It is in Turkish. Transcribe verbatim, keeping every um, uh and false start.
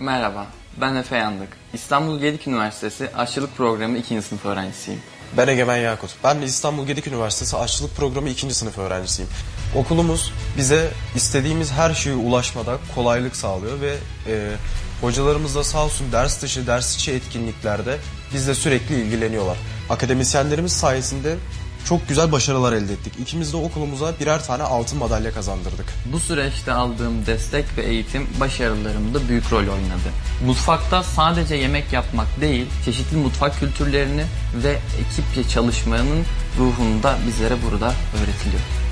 Merhaba, ben Efe Yandık. İstanbul Gedik Üniversitesi Aşçılık Programı ikinci sınıf öğrencisiyim. Ben Egemen Yakut. Ben de İstanbul Gedik Üniversitesi Aşçılık Programı ikinci sınıf öğrencisiyim. Okulumuz bize istediğimiz her şeye ulaşmada kolaylık sağlıyor ve e, hocalarımız da sağ olsun ders dışı, ders içi etkinliklerde bizle sürekli ilgileniyorlar. Akademisyenlerimiz sayesinde çok güzel başarılar elde ettik. İkimiz de okulumuza birer tane altın madalya kazandırdık. Bu süreçte aldığım destek ve eğitim başarılarımda büyük rol oynadı. Mutfakta sadece yemek yapmak değil, çeşitli mutfak kültürlerini ve ekipçe çalışmanın ruhunu da bizlere burada öğretiliyor.